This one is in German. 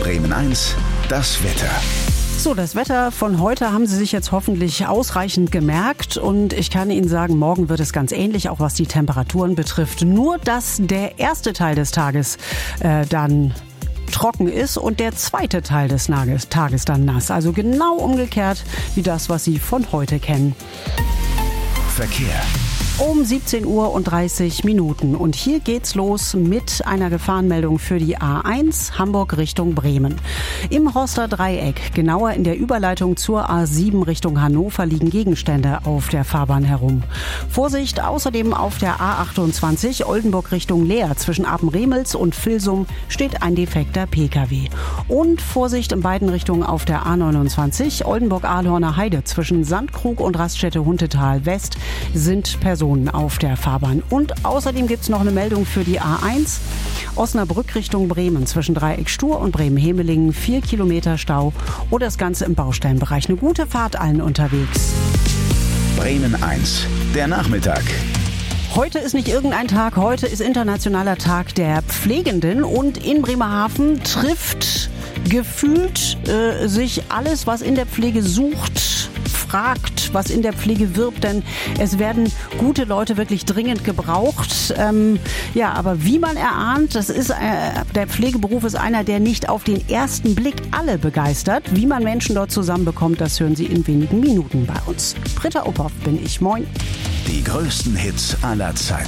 Bremen 1, das Wetter. So, das Wetter von heute haben Sie sich jetzt hoffentlich ausreichend gemerkt und ich kann Ihnen sagen, morgen wird es ganz ähnlich, auch was die Temperaturen betrifft. Nur, dass der erste Teil des Tages dann trocken ist und der zweite Teil des Tages dann nass. Also genau umgekehrt wie das, was Sie von heute kennen. Verkehr. Um 17:30 Uhr und hier geht's los mit einer Gefahrenmeldung für die A1 Hamburg Richtung Bremen. Im Horster Dreieck, genauer in der Überleitung zur A7 Richtung Hannover, liegen Gegenstände auf der Fahrbahn herum. Vorsicht außerdem auf der A28 Oldenburg Richtung Leer. Zwischen Apen-Remels und Vilsum steht ein defekter Pkw. Und Vorsicht in beiden Richtungen auf der A29 Oldenburg-Ahlhorner Heide. Zwischen Sandkrug und Raststätte Huntetal West sind Personen auf der Fahrbahn. Und außerdem gibt es noch eine Meldung für die A1 Osnabrück Richtung Bremen. Zwischen Dreieck Stur und Bremen-Hemelingen 4 Kilometer Stau oder das Ganze im Baustellenbereich. Eine gute Fahrt allen unterwegs. Bremen 1, der Nachmittag. Heute ist nicht irgendein Tag, heute ist Internationaler Tag der Pflegenden und in Bremerhaven trifft gefühlt sich alles, was in der Pflege sucht, fragt, was in der Pflege wirbt, denn es werden gute Leute wirklich dringend gebraucht. Aber wie man erahnt, der Pflegeberuf ist einer, der nicht auf den ersten Blick alle begeistert. Wie man Menschen dort zusammenbekommt, das hören Sie in wenigen Minuten bei uns. Britta Uphoff bin ich, moin. Die größten Hits aller Zeiten.